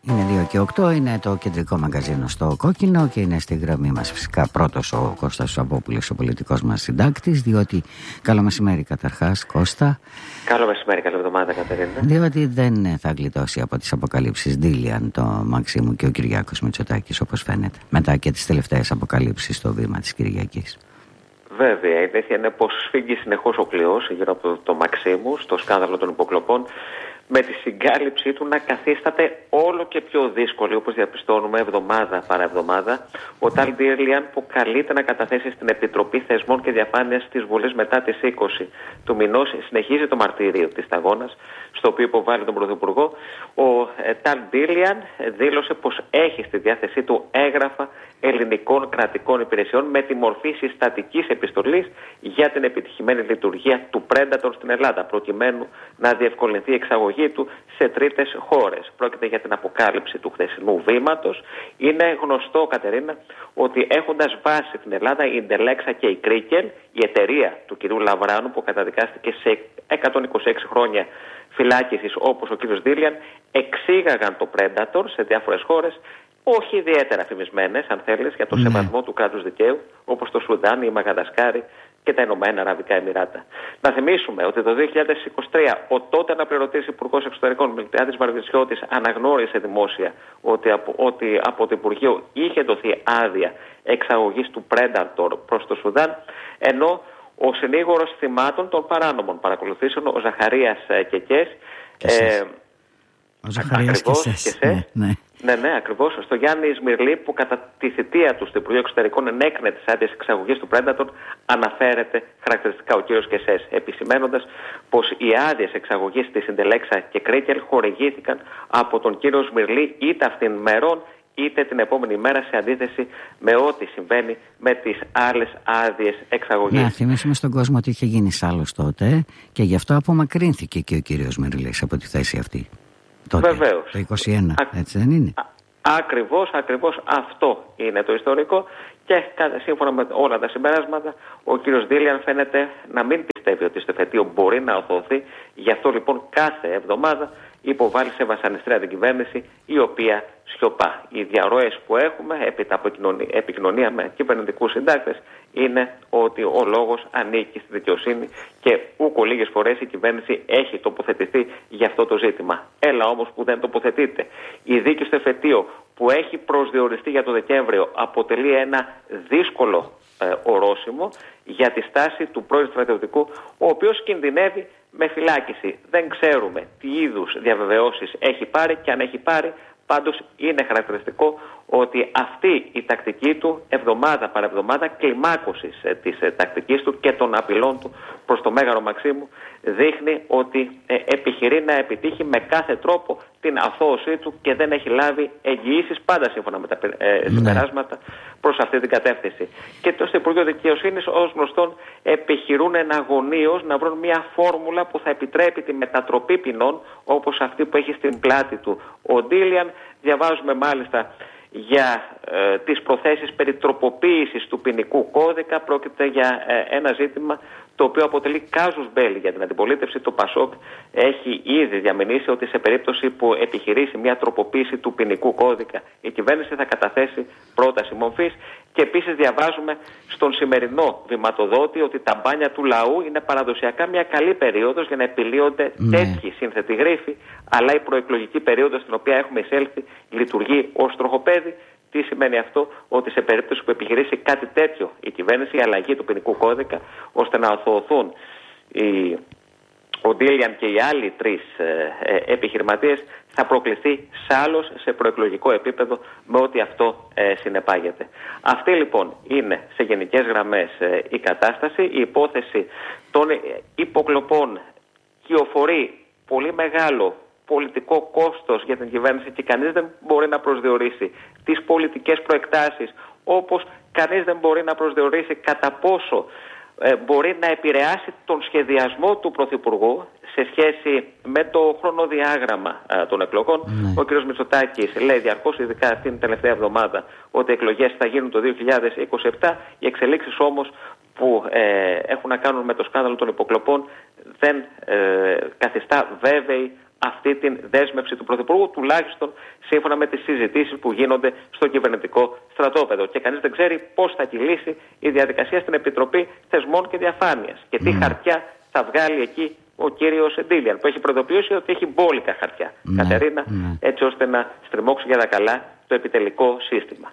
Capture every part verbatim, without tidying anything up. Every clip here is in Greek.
Είναι δύο και οκτώ, είναι το κεντρικό μαγκαζίνο στο Κόκκινο και είναι στη γραμμή μας φυσικά πρώτος ο Κώστας Σαββόπουλος, ο πολιτικός μας συντάκτης, διότι καλό μεσημέρι καταρχάς Κώστα. Καλό μεσημέρι, καλή εβδομάδα Κατερίνα. Διότι δεν θα γλιτώσει από τις αποκαλύψεις Ντίλιαν το Μαξίμου και ο Κυριάκος Μητσοτάκης, όπως φαίνεται, μετά και τις τελευταίες αποκαλύψεις στο βήμα της Κυριακής. Βέβαια, η αλήθεια είναι πως σφίγγει συνεχώς ο κλειός γύρω από το, το Μαξίμου στο σκάνδαλο των υποκλοπών, με τη συγκάλυψή του να καθίσταται όλο και πιο δύσκολη, όπως διαπιστώνουμε εβδομάδα παρά εβδομάδα. Ο Ταλ Ντίλιαν που καλείται να καταθέσει στην Επιτροπή Θεσμών και Διαφάνειας της Βουλής μετά τις είκοσι του μηνός συνεχίζει το μαρτύριο της σταγόνας, στο οποίο υποβάλλει τον Πρωθυπουργό. Ο ε, Ταλ Ντίλιαν δήλωσε πως έχει στη διάθεσή του έγγραφα ελληνικών κρατικών υπηρεσιών με τη μορφή συστατικής επιστολής για την επιτυχημένη λειτουργία του Predator στην Ελλάδα, προκειμένου να διευκολυνθεί η εξαγωγή του σε τρίτες χώρες. Πρόκειται για την αποκάλυψη του χθεσινού βήματος. Είναι γνωστό, Κατερίνα, ότι έχοντας βάση την Ελλάδα η Indelexa και η Κρίκελ, η εταιρεία του κυρίου Λαβράνου που καταδικάστηκε σε εκατόν είκοσι έξι χρόνια φυλάκισης όπως ο κύριος Ντίλιαν, εξήγαγαν το Predator σε διάφορες χώρες, όχι ιδιαίτερα φημισμένες, αν θέλεις, για το ναι. σεβασμό του κράτους δικαίου, όπως το Σουδάν, η Μαγαδασκάρη και τα Ηνωμένα Αραβικά Εμιράτα. Να θυμίσουμε ότι το δύο χιλιάδες είκοσι τρία ο τότε αναπληρωτής Υπουργός Εξωτερικών Μιλτιάδης Βαρβιτσιώτης αναγνώρισε δημόσια ότι από, ότι από το Υπουργείο είχε δοθεί άδεια εξαγωγής του Predator προς το Σουδάν, ενώ ο συνήγορος θυμάτων των παράνομων παρακολουθήσεων, ο Ζαχαρίας Κεκές, ε, ο Ζαχαρίας Κεσές, ναι, ναι. Ναι, ναι, ακριβώς. Στο Γιάννη Ισμυρλή, που κατά τη θητεία του στο Υπουργείο Εξωτερικών ενέκρινε τις άδειες εξαγωγής του Predator, αναφέρεται χαρακτηριστικά ο κύριος Κεσές, επισημένοντας πως οι άδειες εξαγωγής της Indelexa και Κρίκελ χορηγήθηκαν από τον κύριο Ισμυρλή είτε αυτήν μερών είτε την επόμενη μέρα, σε αντίθεση με ό,τι συμβαίνει με τις άλλες άδειες εξαγωγής. Να θυμίσουμε στον κόσμο ότι είχε γίνει σάλος τότε και γι' αυτό απομακρύνθηκε και ο κύριος Μυρλής από τη θέση αυτή. Τότε, βεβαίως. Το είκοσι ένα, Α, έτσι δεν είναι? Α, ακριβώς, ακριβώς αυτό είναι το ιστορικό και σύμφωνα με όλα τα συμπεράσματα ο κύριος Ντίλιαν φαίνεται να μην πιστεύει ότι στο εφετείο μπορεί να οθωθεί. Γι' αυτό λοιπόν κάθε εβδομάδα υποβάλλει σε βασανιστρία την κυβέρνηση, η οποία σιωπά. Οι διαρροές που έχουμε έπειτα από επικοινωνία με κυβερνητικούς συντάκτες είναι ότι ο λόγος ανήκει στη δικαιοσύνη και ούκο λίγες φορές η κυβέρνηση έχει τοποθετηθεί για αυτό το ζήτημα. Έλα όμως που δεν τοποθετείται. Η δίκη στο εφετείο που έχει προσδιοριστεί για το Δεκέμβριο αποτελεί ένα δύσκολο ε, ορόσημο για τη στάση του πρώην στρατιωτικού, ο οποίος κινδυνεύει με φυλάκιση. Δεν ξέρουμε τι είδους διαβεβαιώσεις έχει πάρει και αν έχει πάρει. Πάντως είναι χαρακτηριστικό ότι αυτή η τακτική του εβδομάδα παρά εβδομάδα κλιμάκωσης ε, της ε, τακτικής του και των απειλών του προς το Μέγαρο Μαξίμου δείχνει ότι ε, επιχειρεί να επιτύχει με κάθε τρόπο την αθώωσή του και δεν έχει λάβει εγγυήσεις, πάντα σύμφωνα με τα ε, συμπεράσματα, προς αυτή την κατεύθυνση. Και το στο Υπουργείο Δικαιοσύνης ως γνωστόν επιχειρούν εναγωνίως να βρουν μια φόρμουλα που θα επιτρέπει τη μετατροπή ποινών όπως αυτή που έχει στην πλάτη του ο Ντίλιαν. Διαβάζουμε μάλιστα για ε, τις προθέσεις περί τροποποίησης του ποινικού κώδικα. Πρόκειται για ε, ένα ζήτημα το οποίο αποτελεί κάζους μπέλι για την αντιπολίτευση. Το ΠΑΣΟΚ έχει ήδη διαμηνήσει ότι σε περίπτωση που επιχειρήσει μια τροποποίηση του ποινικού κώδικα, η κυβέρνηση θα καταθέσει πρόταση μορφής. Και επίσης διαβάζουμε στον σημερινό βηματοδότη ότι τα μπάνια του λαού είναι παραδοσιακά μια καλή περίοδος για να επιλύονται ναι. τέτοιοι σύνθετοι γρίφοι, αλλά η προεκλογική περίοδος στην οποία έχουμε εισέλθει λειτουργεί ως τροχοπέδι. Τι σημαίνει αυτό? Ότι σε περίπτωση που επιχειρήσει κάτι τέτοιο η κυβέρνηση, η αλλαγή του ποινικού κώδικα, ώστε να αθωωωθούν οι, ο Ντίλιαν και οι άλλοι τρεις ε, ε, επιχειρηματίες, θα προκληθεί σάλος σε προεκλογικό επίπεδο με ό,τι αυτό ε, συνεπάγεται. Αυτή λοιπόν είναι σε γενικές γραμμές ε, η κατάσταση. Η υπόθεση των υποκλοπών κυοφορεί πολύ μεγάλο πολιτικό κόστος για την κυβέρνηση και κανείς δεν μπορεί να προσδιορίσει τις πολιτικές προεκτάσεις, όπως κανείς δεν μπορεί να προσδιορίσει κατά πόσο ε, μπορεί να επηρεάσει τον σχεδιασμό του Πρωθυπουργού σε σχέση με το χρονοδιάγραμμα ε, των εκλογών. Mm. Ο κ. Μητσοτάκης λέει διαρκώς, ειδικά αυτήν την τελευταία εβδομάδα, ότι οι εκλογές θα γίνουν το δύο χιλιάδες είκοσι επτά. Οι εξελίξεις όμως που ε, έχουν να κάνουν με το σκάνδαλο των υποκλοπών δεν ε, καθιστά βέβαιη αυτή την δέσμευση του Πρωθυπουργού, τουλάχιστον σύμφωνα με τις συζητήσεις που γίνονται στο κυβερνητικό στρατόπεδο. Και κανείς δεν ξέρει πώς θα κυλήσει η διαδικασία στην Επιτροπή Θεσμών και Διαφάνειας και τι mm. χαρτιά θα βγάλει εκεί ο κύριος Ντίλιαν, που έχει προειδοποιήσει ότι έχει μπόλικα χαρτιά, mm. Κατερίνα, mm. έτσι ώστε να στριμώξει για τα καλά το επιτελικό σύστημα.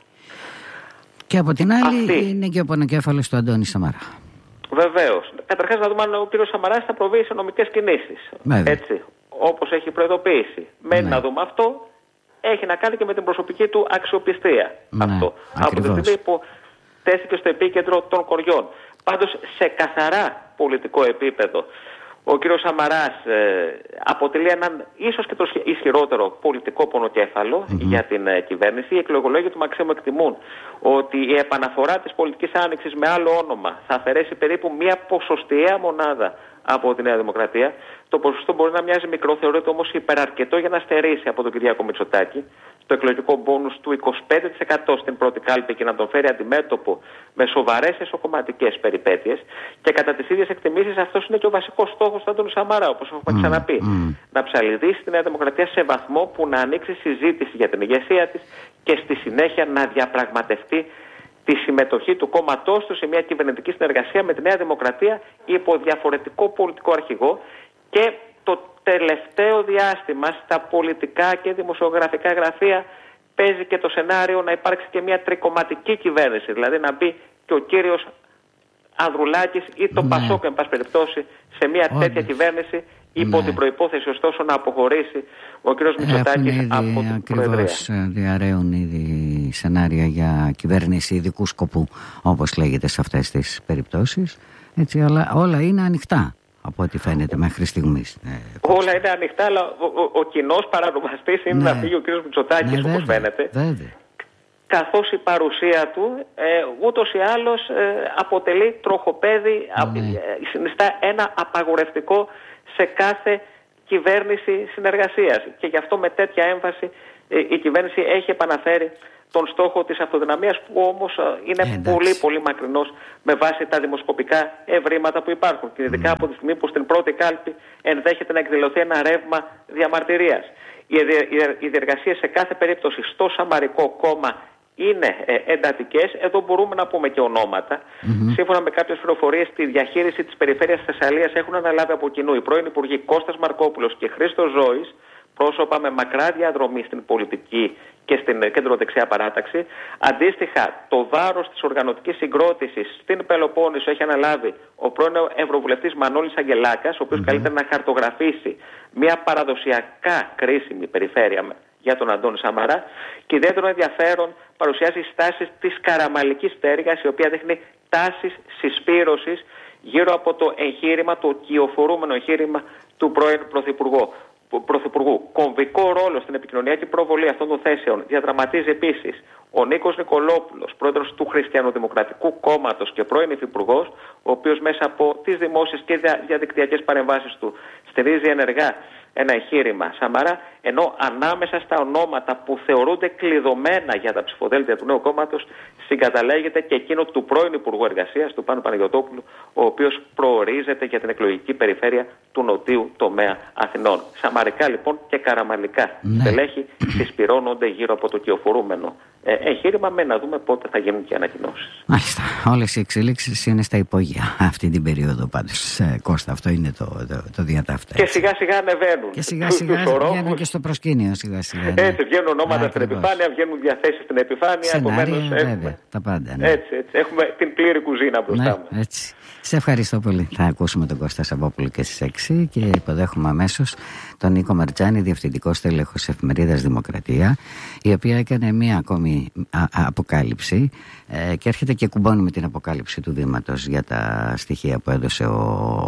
Και από την άλλη αυτή είναι και ο πονοκέφαλος του Αντώνη Σαμαρά. Βεβαίως. Καταρχάς να δούμε αν ο κύριος Σαμαράς θα προβεί σε νομικές κινήσεις. Έτσι, όπως έχει προειδοποιήσει. Μένει να δούμε αυτό. Έχει να κάνει και με την προσωπική του αξιοπιστία. Ναι, αυτό. Ακριβώς. Από τη στιγμή που τέθηκε στο επίκεντρο των κοριών. Πάντως σε καθαρά πολιτικό επίπεδο ο κύριος Σαμαράς ε, αποτελεί έναν ίσως και το ισχυρότερο πολιτικό πονοκέφαλο mm-hmm. για την ε, κυβέρνηση. Οι εκλογολόγοι του Μαξίμου εκτιμούν ότι η επαναφορά της πολιτικής άνοιξης με άλλο όνομα θα αφαιρέσει περίπου μία ποσοστιαία μονάδα από τη Νέα Δημοκρατία. Το ποσοστό μπορεί να μοιάζει μικρό, θεωρείται όμως υπεραρκετό για να στερήσει από τον Κυριάκο Μητσοτάκη το εκλογικό μπόνους του είκοσι πέντε τοις εκατό στην πρώτη κάλπη και να τον φέρει αντιμέτωπο με σοβαρές εσωκομματικές περιπέτειες. Και κατά τις ίδιες εκτιμήσεις αυτός είναι και ο βασικός στόχος του Αντώνη Σαμαρά, όπως έχουμε mm, ξαναπεί. Mm. Να ψαλιδίσει τη Νέα Δημοκρατία σε βαθμό που να ανοίξει συζήτηση για την ηγεσία της και στη συνέχεια να διαπραγματευτεί τη συμμετοχή του κόμματός του σε μια κυβερνητική συνεργασία με τη Νέα Δημοκρατία υπό διαφορετικό πολιτικό αρχηγό. Και το τελευταίο διάστημα στα πολιτικά και δημοσιογραφικά γραφεία παίζει και το σενάριο να υπάρξει και μια τρικομματική κυβέρνηση, δηλαδή να μπει και ο κύριος Ανδρουλάκης ή το ναι. Πασόκ, εν πάση περιπτώσει, σε μια Όντως. τέτοια κυβέρνηση, υπό ναι. την προϋπόθεση ωστόσο να αποχωρήσει ο κύριος Μητσοτάκης ήδη, από την Προεδρία. Ακριβώς, διαρρέουν ήδη σενάρια για κυβέρνηση ειδικού σκοπού, όπως λέγεται σε αυτές τις περιπτώσεις. Έτσι, αλλά όλα είναι ανοιχτά. Από ό,τι φαίνεται μέχρι στιγμής. Ε, Όλα είναι ανοιχτά, αλλά ο, ο, ο κοινός παρανομαστής είναι ναι. να φύγει ο κ. Μητσοτάκης, ναι, όπως βέβαια, φαίνεται. Βέβαια. Καθώς η παρουσία του ε, ούτως ή άλλως ε, αποτελεί τροχοπέδι, ναι. ε, συνιστά ένα απαγορευτικό σε κάθε κυβέρνηση συνεργασίας. Και γι' αυτό με τέτοια έμφαση ε, η κυβέρνηση έχει επαναφέρει τον στόχο της αυτοδυναμίας, που όμως είναι Εντάξει. πολύ πολύ μακρινός με βάση τα δημοσκοπικά ευρήματα που υπάρχουν. Και ειδικά mm. από τη στιγμή που στην πρώτη κάλπη ενδέχεται να εκδηλωθεί ένα ρεύμα διαμαρτυρίας. Οι, οι διεργασίες σε κάθε περίπτωση στο Σαμαρικό κόμμα είναι ε, εντατικές. Εδώ μπορούμε να πούμε και ονόματα. Mm-hmm. Σύμφωνα με κάποιες πληροφορίες, τη διαχείριση της περιφέρειας Θεσσαλίας έχουν αναλάβει από κοινού οι πρώην υπουργοί Κώστας Μαρκόπουλος και Χρήστος Ζώης, πρόσωπα με μακρά διαδρομή στην πολιτική και στην κεντροδεξιά παράταξη. Αντίστοιχα, το βάρος της οργανωτικής συγκρότησης στην Πελοπόννησο έχει αναλάβει ο πρώην Ευρωβουλευτής Μανώλης Αγγελάκας, ο οποίος mm-hmm. καλείται να χαρτογραφήσει μια παραδοσιακά κρίσιμη περιφέρεια για τον Αντώνη Σαμαρά. Και ιδιαίτερο ενδιαφέρον παρουσιάζει στάσεις της καραμαλικής πτέρυγας, η οποία δείχνει τάσεις συσπήρωσης γύρω από το εγχείρημα, το κυοφορούμενο εγχείρημα του πρώην Πρωθυπουργού. Πρωθυπουργού. Κομβικό ρόλο στην επικοινωνιακή προβολή αυτών των θέσεων διαδραματίζει επίσης ο Νίκος Νικολόπουλος, πρόεδρος του Χριστιανοδημοκρατικού Κόμματος και πρώην υφυπουργός, ο οποίος μέσα από τις δημόσιες και διαδικτυακές παρεμβάσεις του στηρίζει ενεργά ένα εγχείρημα Σαμαρά, ενώ ανάμεσα στα ονόματα που θεωρούνται κλειδωμένα για τα ψηφοδέλτια του νέου κόμματος συγκαταλέγεται και εκείνο του πρώην Υπουργού Εργασίας, του Πάνου Παναγιωτόπουλου, ο οποίος προορίζεται για την εκλογική περιφέρεια του νοτίου τομέα Αθηνών. Σαμαρικά λοιπόν και καραμαλικά ναι. στελέχη συσπυρώνονται γύρω από το κυοφορούμενο ε, εγχείρημα, με να δούμε πότε θα γίνουν και ανακοινώσεις. Μάλιστα. Όλες οι εξελίξεις είναι στα υπόγεια αυτή την περίοδο πάντως. Ε, Κώστα, αυτό είναι το, το, το διατάφτα. Και σιγά σιγά ανεβαίνουν. Και σιγά σιγά βγαίνουν και στο προσκήνιο. Σιγά σιγά, ναι. Έτσι βγαίνουν ονόματα στην επιφάνεια, βγαίνουν διαθέσεις στην επιφάνεια. Σενάρια, βέβαια, έχουμε... τα πάντα. Ναι. Έτσι, έτσι. Έχουμε την πλήρη κουζίνα μπροστά ναι, μας. Έτσι. Σε ευχαριστώ πολύ. Θα ακούσουμε τον Κώστα Σαββόπουλο και στις έξι και υποδέχομαι αμέσως τον Νίκο Μαρτζάνη, διευθυντικό στέλεχος εφημερίδας Δημοκρατία, η οποία έκανε μία ακόμη α, α, αποκάλυψη ε, και έρχεται και κουμπώνει με την αποκάλυψη του Δήματος για τα στοιχεία που έδωσε ο,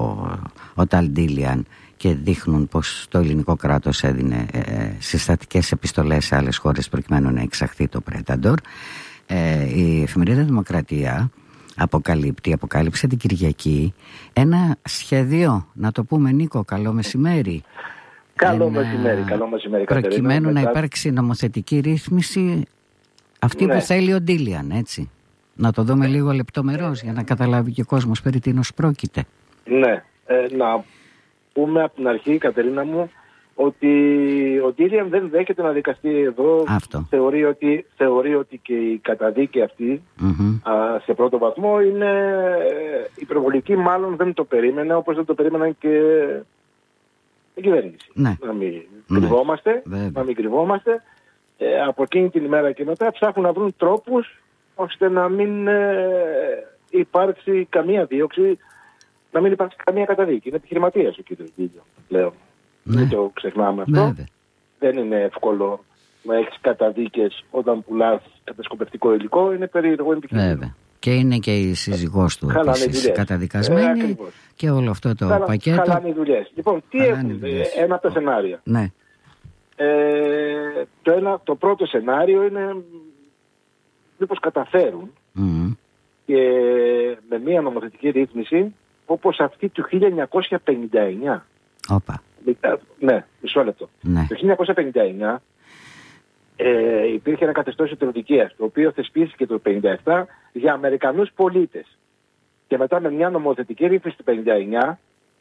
ο Ταλ Ντίλιαν και δείχνουν πως το ελληνικό κράτος έδινε ε, συστατικές επιστολές σε άλλες χώρες προκειμένου να εξαχθεί το Πρέταντορ. Ε, η εφημερίδα Δημοκρατία αποκαλύπτει, αποκάλυψε την Κυριακή ένα σχέδιο, να το πούμε Νίκο, καλό μεσημέρι. Καλό ένα... μεσημέρι, καλό μεσημέρι Κατερίνα. Προκειμένου να υπάρξει νομοθετική ρύθμιση αυτή ναι. που θέλει ο Ντίλιαν, έτσι. Να το δούμε λίγο λεπτομερώς για να καταλάβει και ο κόσμος περί τίνος πρόκειται. Ναι, ε, να πούμε από την αρχή, Κατερίνα μου, ότι ο Ντίλιαν δεν δέχεται να δικαστεί εδώ. Αυτό. Θεωρεί ότι, θεωρεί ότι και η καταδίκη αυτή mm-hmm. α, σε πρώτο βαθμό είναι υπερβολική, μάλλον δεν το περίμενε, όπως δεν το περίμεναν και η κυβέρνηση. Ναι. Να μην ναι. κρυβόμαστε, Βέβαια. να μην κρυβόμαστε. Ε, από εκείνη την ημέρα και μετά ψάχνουν να βρουν τρόπους ώστε να μην ε, υπάρξει καμία δίωξη, να μην υπάρξει καμία καταδίκη. Είναι επιχειρηματίας ο κύριος Ντίλιαν πλέον. Ναι. Δεν το ξεχνάμε αυτό. Βέβαια. Δεν είναι εύκολο να έχεις καταδίκες όταν πουλάς κατασκοπευτικό υλικό. Είναι περίεργο επιχειρηματία. Βέβαια. Και είναι και η σύζυγός του επίσης καταδικασμένη ε, και όλο αυτό το Χαλα, πακέτο. Χαλάνε οι δουλειές. Λοιπόν, τι έχουν, ένα από τα σενάρια. Ναι. Ε, το, ένα, το πρώτο σενάριο είναι μήπως καταφέρουν mm. και με μια νομοθετική ρύθμιση όπως αυτή του χίλια εννιακόσια πενήντα εννιά. Όπα. Ναι, μισό λεπτό. Ναι. Το χίλια εννιακόσια πενήντα εννιά ε, υπήρχε ένα καθεστώς εθελοντικίας, το οποίο θεσπίστηκε το χίλια εννιακόσια πενήντα επτά για Αμερικανούς πολίτες. Και μετά με μια νομοθετική ρύθμιση του χίλια εννιακόσια πενήντα εννιά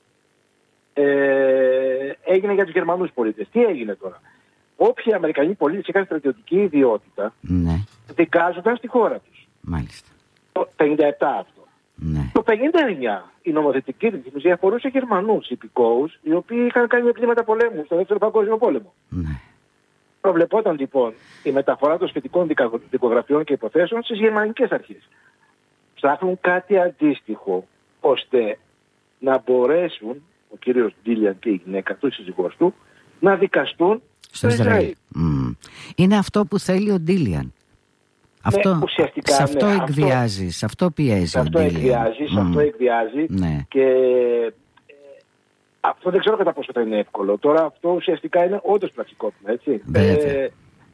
ε, έγινε για τους Γερμανούς πολίτες. Τι έγινε τώρα? Όποιοι Αμερικανοί πολίτες είχαν στρατιωτική ιδιότητα, ναι. δικάζονταν στη χώρα τους. Μάλιστα. Το πενήντα επτά αυτό. Ναι. Το πενήντα εννιά η νομοθετική ρύθμιση αφορούσε Γερμανούς υπηκόους, οι οποίοι είχαν κάνει εγκλήματα πολέμου στο δεύτερο παγκόσμιο πόλεμο. Ναι. Προβλεπόταν λοιπόν η μεταφορά των σχετικών δικογραφιών και υποθέσεων στις γερμανικές αρχές. Ψάχνουν κάτι αντίστοιχο, ώστε να μπορέσουν ο κύριος Ντίλιαν και η γυναίκα του, η σύζυγός του, να δικαστούν στο Ισραήλ. Mm. Είναι αυτό που θέλει ο Ντίλιαν. Αυτό, ναι, ουσιαστικά, σε αυτό ναι, εκβιάζει, αυτό, σε αυτό πιέζει σε ο αυτό Ντίλιαν. Εκβιάζει, σε mm. αυτό εκβιάζει ναι. και ε, αυτό δεν ξέρω κατά πόσο θα είναι εύκολο. Τώρα αυτό ουσιαστικά είναι όντως πραξικόπημα, έτσι. Ε, ε,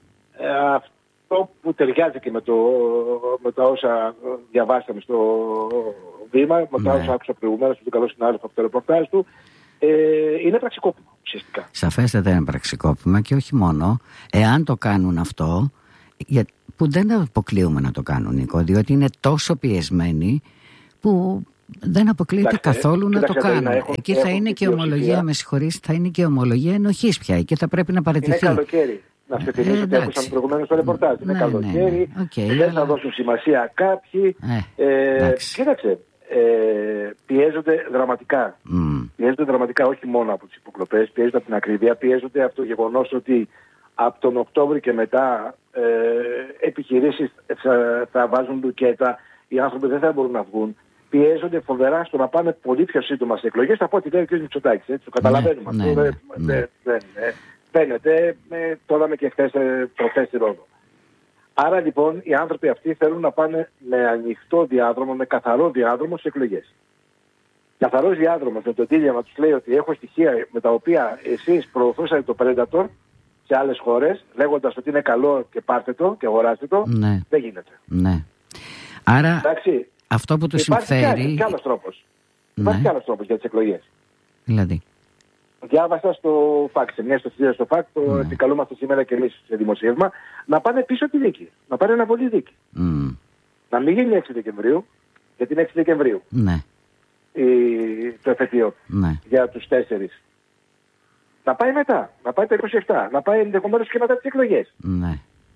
αυτό που ταιριάζει και με, το, με τα όσα διαβάσαμε στο βήμα, με ναι. τα όσα άκουσα προηγουμένως του καλό συνάδελφο από το ρεπορτάζ του, ε, είναι πραξικόπημα ουσιαστικά. Σαφέστατα είναι πραξικόπημα και όχι μόνο, εάν το κάνουν αυτό, για, που δεν αποκλείουμε να το κάνουν, Νίκο, διότι είναι τόσο πιεσμένοι που δεν αποκλείεται κοιτάξτε, καθόλου κοιτάξτε, να το κάνουν. Έχω, εκεί έχω, θα είναι και ομολογία, με συγχωρείς, θα είναι και ομολογία ενοχής πια. Εκεί θα πρέπει να παραιτηθεί. Είναι καλοκαίρι. Να σε θυμίσω ότι άκουσαμε προηγουμένως το ρεπορτάζ. Είναι ναι, καλοκαίρι. Ναι, okay, δεν θα δώσουν σημασία κάποιοι. Ε, ε, κοίταξε, ε, πιέζονται δραματικά. Mm. Πιέζονται δραματικά όχι μόνο από τις υποκλοπές, πιέζονται από την ακρίβεια, πιέζονται από το γεγονός ότι από τον Οκτώβριο και μετά ε, επιχειρήσεις θα, θα βάζουν λουκέτα, οι άνθρωποι δεν θα μπορούν να βγουν. Πιέζονται φοβερά στο να πάνε πολύ πιο σύντομα σε εκλογές, από ό,τι λέει ο κ. Μητσοτάκης. Έτσι, το καταλαβαίνουμε ναι, αυτό. Ναι, δεν ναι. ναι, ναι, ναι. Φαίνεται, με, το είδαμε και χθες προχθές στη Ρόδο. Άρα λοιπόν οι άνθρωποι αυτοί θέλουν να πάνε με ανοιχτό διάδρομο, με καθαρό διάδρομο σε εκλογές. Καθαρός διάδρομος με τον Ντίλιαν να τους λέει ότι έχω στοιχεία με τα οποία εσείς προωθούσατε το Predator σε άλλες χώρες, λέγοντας ότι είναι καλό και πάρτε το και αγοράστε το, ναι. δεν γίνεται. Ναι. Άρα εντάξει, αυτό που του συμφέρει... Υπάρχει κι άλλος τρόπος. Ναι. Υπάρχει κι άλλος τρόπος για τις εκλογές. Δηλαδή. Διάβασα στο ΦΑΚ, σε μια ιστοσελίδα στο ΦΑΚ, το ναι. επικαλούμαστε σήμερα και εμείς σε δημοσίευμα, να πάνε πίσω τη δίκη. Να πάνε αναβολή δίκη. Mm. Να μην γίνει έξι Δεκεμβρίου, γιατί είναι έξι Δεκεμβρίου. Ναι. Η, το εφετείο ναι. για τους τέσσερις. Να πάει μετά, να πάει το είκοσι επτά, να πάει ενδεχομένως και μετά τις εκλογές. Ναι.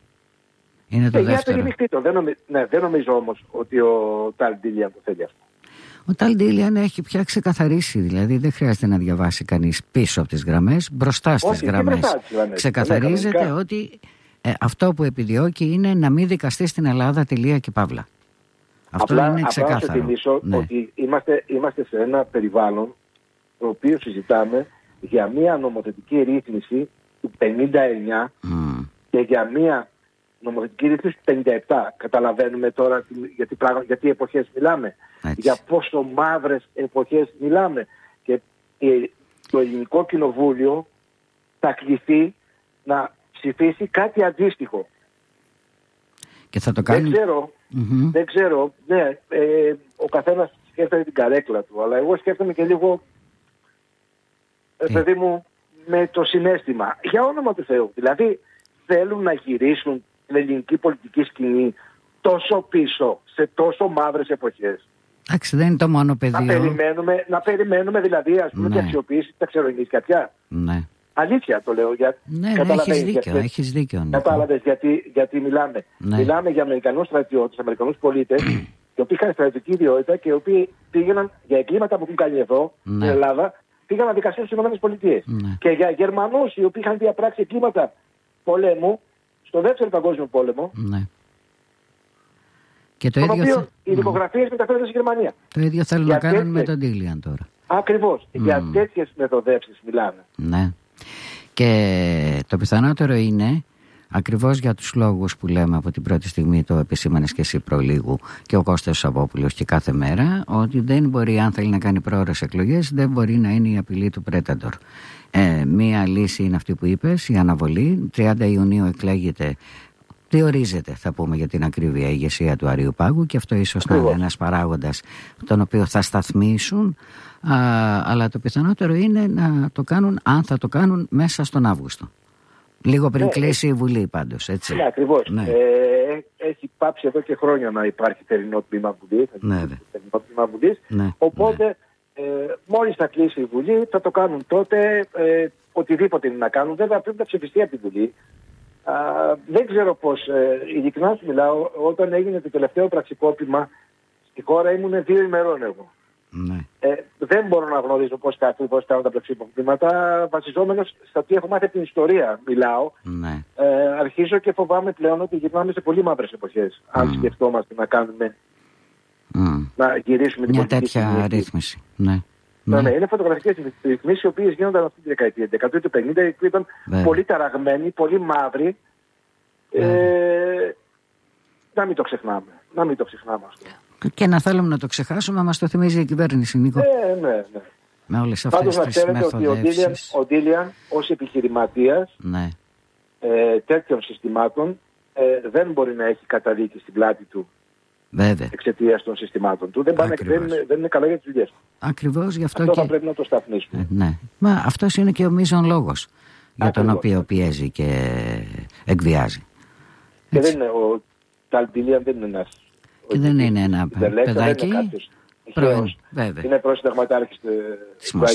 Είναι το και δεύτερο. Για το. Δεν, νομι... ναι, δεν νομίζω όμως ότι ο Ταλ Ντίλιαν το θέλει αυτό. Ο Ταλ Ντίλιαν έχει πια ξεκαθαρίσει, δηλαδή δεν χρειάζεται να διαβάσει κανείς πίσω από τις γραμμές, μπροστά στις Όχι, γραμμές. γραμμές. Ξεκαθαρίζεται ναι, ότι ε, αυτό που επιδιώκει είναι να μην δικαστεί στην Ελλάδα τελεία και παύλα. Αυτό απλά, είναι ξεκάθαρο. Απλά να σου θυμίσω ναι. ότι είμαστε, είμαστε σε ένα περιβάλλον το οποίο συζητάμε για μια νομοθετική ρύθμιση του πενήντα εννιά mm. και για μια νομοθετική ρύθμιση του πενήντα επτά. Καταλαβαίνουμε τώρα γιατί, πράγμα, γιατί εποχές μιλάμε. Έτσι. Για πόσο μαύρες εποχές μιλάμε. Και το Ελληνικό Κοινοβούλιο θα κληθεί να ψηφίσει κάτι αντίστοιχο. Και θα το κάνει... Δεν ξέρω, mm-hmm. δεν ξέρω, ναι, ε, ο καθένας σκέφτεται την καρέκλα του, αλλά εγώ σκέφτομαι και λίγο, ε, παιδί μου, με το συναίσθημα. Για όνομα του Θεού. Δηλαδή, θέλουν να γυρίσουν την ελληνική πολιτική σκηνή τόσο πίσω, σε τόσο μαύρες εποχές. Εντάξει, δεν είναι το μόνο πεδίο. Να περιμένουμε, να περιμένουμε δηλαδή, ας πούμε, ναι. και αξιοποιήσει τα ξερονίσια πια. Ναι. Αλήθεια το λέω. Για... Ναι, ναι, έχεις δίκιο. Γιατί... Έχεις δίκιο. Κατάλαβες γιατί, γιατί μιλάμε. Ναι. Μιλάμε για Αμερικανούς στρατιώτες, Αμερικανούς πολίτες, οι οποίοι είχαν στρατιωτική ιδιότητα και οι οποίοι πήγαιναν για εγκλήματα που έχουν κάνει εδώ, ναι. στην Ελλάδα, πήγαν να δικαστούν στις ΗΠΑ. Ναι. Και για Γερμανούς οι οποίοι είχαν διαπράξει εγκλήματα πολέμου, στο δεύτερο παγκόσμιο πόλεμο. Ναι. Και το τον ίδιο οποίο θα... οι δημογραφίες μεταφέρονται στη Γερμανία. Το ίδιο θέλουν να κάνουν με τον Ντίλιαν τώρα. Ακριβώς. Mm. Για τέτοιες μεθοδεύσεις μιλάμε. Ναι. Και το πιθανότερο είναι, ακριβώς για τους λόγους που λέμε από την πρώτη στιγμή, το επισήμανες και εσύ προλίγου και ο Κώστας Σαββόπουλος και κάθε μέρα, ότι δεν μπορεί, αν θέλει να κάνει πρόορες εκλογές, δεν μπορεί να είναι η απειλή του Πρέταντορ. Ε, μία λύση είναι αυτή που είπες, η αναβολή. τριάντα Ιουνίου εκλέγεται, διορίζεται, θα πούμε για την ακρίβεια, η ηγεσία του Αριουπάγου, και αυτό ίσως να είναι ένας παράγοντας τον οποίο θα σταθμίσουν. Α, αλλά το πιθανότερο είναι να το κάνουν, αν θα το κάνουν, μέσα στον Αύγουστο. Λίγο πριν ναι, κλείσει η Βουλή πάντως, έτσι. Ναι, ακριβώς. Ναι. Ε, έχει πάψει εδώ και χρόνια να υπάρχει θερινό τμήμα Βουλής. Ναι, θερινό τμήμα Βουλής. Ναι, οπότε, ναι. Ε, μόλις θα κλείσει η Βουλή, θα το κάνουν τότε, ε, οτιδήποτε είναι να κάνουν. Βέβαια, πρέπει να ψηφιστεί από τη Βουλή. Α, δεν ξέρω πώς, ε, ειλικρινά σου μιλάω, όταν έγινε το τελευταίο πραξικόπημα στη χώρα ήμουν δύο ημερών εγώ. Ναι. Ε, δεν μπορώ να γνωρίζω πώς κάνουν, πώς κάνουν τα πραξικοπήματα, βασιζόμενος στα τι έχω μάθει από την ιστορία μιλάω. Ναι. Ε, αρχίζω και φοβάμαι πλέον ότι γυρνάμε σε πολύ μαύρες εποχές, mm. αν σκεφτόμαστε να κάνουμε, mm. να γυρίσουμε την μια τέτοια ρύθμιση. Ναι. Ναι, ναι, είναι φωτογραφικές ρυθμίσεις οι οποίες γίνονταν αυτή τη δεκαετία, δεκαετία του πενήντα, που ήταν βέβαια. Πολύ ταραγμένοι, πολύ μαύροι. Ε, να μην το ξεχνάμε. Να μην το ξεχνάμε αυτό. Και να θέλουμε να το ξεχάσουμε, μας το θυμίζει η κυβέρνηση, Νίκο. Ε, ναι, ναι. Με όλες αυτές τις μεθοδεύσεις. Ο Ντίλιαν ως επιχειρηματίας ναι. ε, τέτοιων συστημάτων ε, δεν μπορεί να έχει καταδίκη στην πλάτη του. Βέβαια. Εξαιτίας των συστημάτων του. Δεν, πάνε, δεν, δεν είναι καλά για τις δουλειές του. Ακριβώς, γι' αυτό, αυτό και... θα πρέπει να το σταθμίσουμε. Ε, ναι. Μα αυτός είναι και ο μείζον λόγος για τον οποίο πιέζει και εκβιάζει. Και δεν είναι, ο Ντίλιαν δεν είναι ένας... Και δεν είναι ένα παιδάκι. Είναι πρώην συνταγματάρχης του